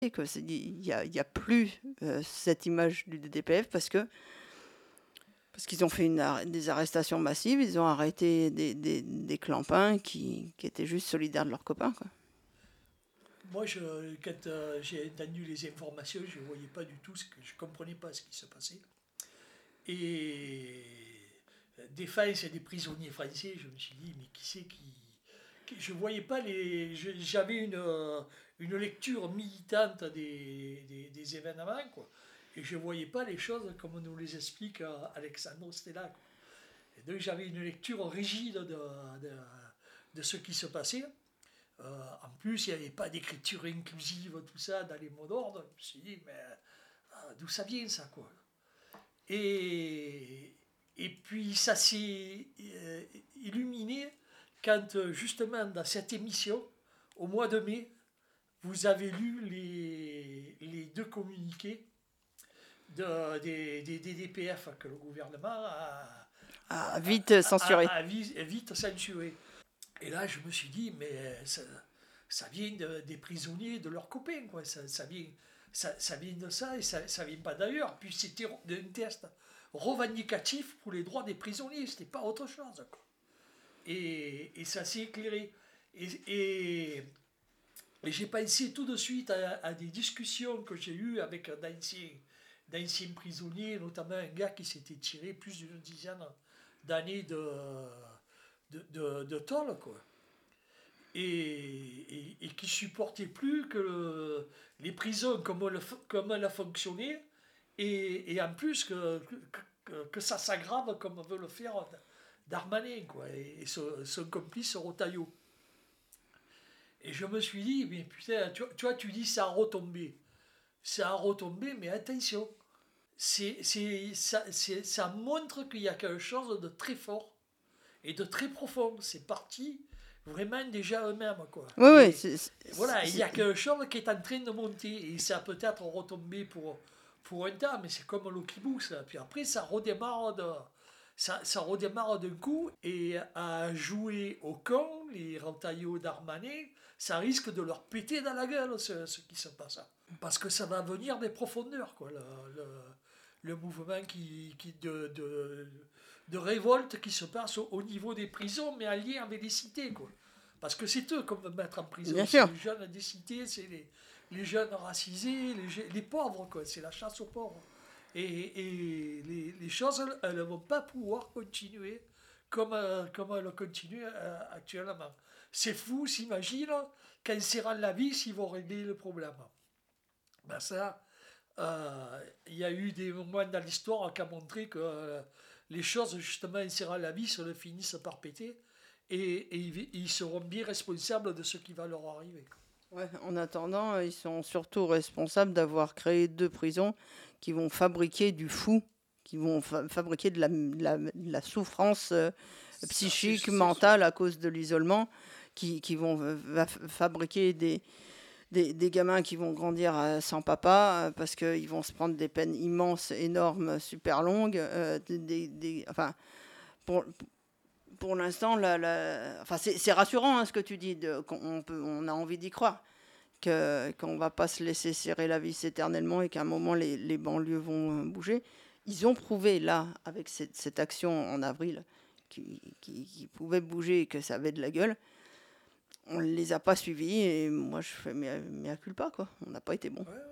que il y a plus cette image du DDPF parce qu'ils ont fait des arrestations massives, ils ont arrêté des clampins qui étaient juste solidaires de leurs copains, quoi. Moi, quand j'ai entendu les informations, je ne voyais pas du tout je ne comprenais pas ce qui se passait. Et des failles, c'est des prisonniers français. Je me suis dit, mais qui c'est je voyais pas j'avais une lecture militante des événements, quoi. Et je voyais pas les choses comme nous les explique Alexandre Stella, quoi. Et donc j'avais une lecture rigide de ce qui se passait. En plus, il n'y avait pas d'écriture inclusive, tout ça, dans les mots d'ordre. Je me suis dit, mais d'où ça vient, ça, quoi. Et, et puis, ça s'est illuminé quand, justement, dans cette émission, au mois de mai, vous avez lu les deux communiqués des DPF que le gouvernement Vite censuré. a vite censuré. Et là, je me suis dit, mais ça vient des prisonniers, de leurs copains, quoi. Ça vient de ça et ça vient pas d'ailleurs. Puis c'était un test revendicatif pour les droits des prisonniers, c'était pas autre chose, quoi. Et ça s'est éclairé. Et j'ai pensé tout de suite à des discussions que j'ai eues avec d'anciens prisonniers, notamment un gars qui s'était tiré plus d'une dizaine d'années de tôle, quoi. Et qui supportait plus que les prisons comme elle a fonctionné, et en plus que ça s'aggrave comme veut le faire Darmanin, quoi, et son complice Rotaillot. Et je me suis dit, mais putain, tu vois, tu dis ça a retombé. Ça a retombé, mais attention, ça montre qu'il y a quelque chose de très fort et de très profond. C'est parti vraiment déjà eux-mêmes, quoi. Oui, oui, Et voilà, il y a quelque chose qui est en train de monter et ça a peut-être retombé pour un temps, mais c'est comme l'Okibou, ça. Puis après, ça redémarre d'un coup et à jouer au con, les Rentaillot Darmanin, ça risque de leur péter dans la gueule ce qui se passe. Parce que ça va venir des profondeurs, quoi. Le mouvement de révolte qui se passe au niveau des prisons, mais en lien avec les cités, quoi. Parce que c'est eux qu'on veut mettre en prison. bien C'est sûr. les jeunes des cités, c'est les jeunes racisés, les pauvres, quoi. C'est la chasse aux pauvres. Et les choses, elles ne vont pas pouvoir continuer comme elles continuent actuellement. C'est fou, s'imagine, qu'en serrant la vis, ils vont régler le problème. Ben ça, il y a eu des moments dans l'histoire qui ont montré que les choses, justement, en serrant la vis, le finissent par péter. Et ils seront bien responsables de ce qui va leur arriver. Ouais, en attendant, ils sont surtout responsables d'avoir créé 2 prisons qui vont fabriquer du fou, qui vont fabriquer de la souffrance psychique, mentale à cause de l'isolement, qui vont fabriquer des gamins qui vont grandir sans papa parce qu'ils vont se prendre des peines immenses, énormes, super longues. Enfin, pour l'instant, enfin, c'est rassurant hein, ce que tu dis, on a envie d'y croire. Qu'on ne va pas se laisser serrer la vis éternellement et qu'à un moment, les banlieues vont bouger. Ils ont prouvé, là, avec cette action en avril, qui pouvait bouger et que ça avait de la gueule. On ne les a pas suivis et moi, je fais mea culpa, quoi. On n'a pas été bon. Ouais,